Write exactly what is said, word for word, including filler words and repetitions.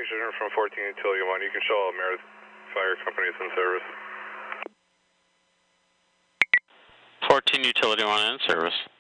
Engineer from fourteen Utility one. You can show all Meredith Fire Companies in service. fourteen Utility one in service.